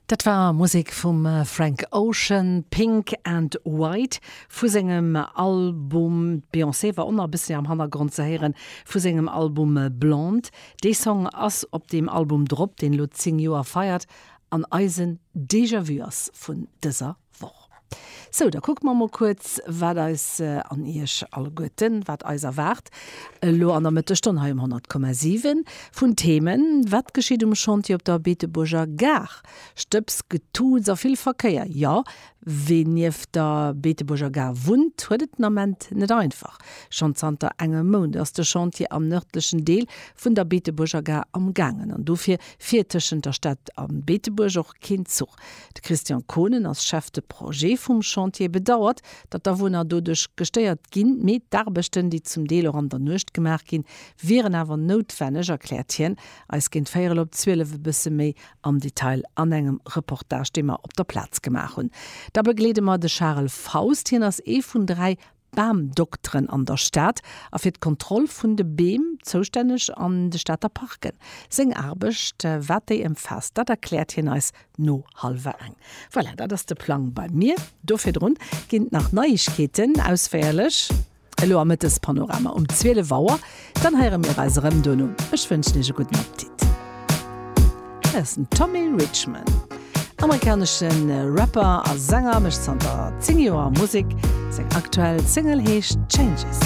Dat war Musik vum Frank Ocean, Pink and White, vu segem Album Beyoncé war onder bis am Hannergrund ze heieren, vu segem Album Blonde. De Song ass op dem Album Drop, den Luzing Joer feiert, an Eisen Déjà-vus vun dëser Woch. So, da guck man mal kurz, wat is an ihrch all Götten, wat eiser wart. Lo an der Mittestunde ha 100,7 vun Themen, wat geschieht Chantier op der Beeteburger Gar? Stöps getut so viel Verkehr? Ja, wenn ihr der Beeteburger Gar wohnt, huet moment net einfach. Schon zanter engem Mond ass der Chantier am nördlichen Deel vun der Beeteburger Gar am Gangen. An dofir viertschen der Stadt am Beeteburg auch kein Zug. De Christian Kohnen als Chef de Projet vum Chantier bedauert, dat der Wohner dodurch gesteuert ginn, mit Darbechten, die zum Deel an der Nucht gemerk gin, wären awer notwendig, erklärt hien, als gin 4:12 bisse méi am Detail an engem Reportage, den wir op der Platz gemacht hun. Da beglede ma de Charles Faust hien als vun 3 BAM-Doktren an der Stadt a fir d' Kontroll vun de BEM zoustännech an de Stadter Parken. Seng Arbecht wat déi empfasst, dat erklärt hien als no halwe eng. Voilà, dat ass de Plan bei mir. Dofir rund ginnt nach Neuigkeeten ausfäierlech. Hallo mit das Panorama 12 Uhr, dann heieren mir Reiserem Donum. Ich wünsche dir einen guten Appetit. Das ist ein Tommy Richmond. Amerikanischen Rapper als Sänger mischt an der 10 Jahre Musik. Sein aktuell Single heißt Changes.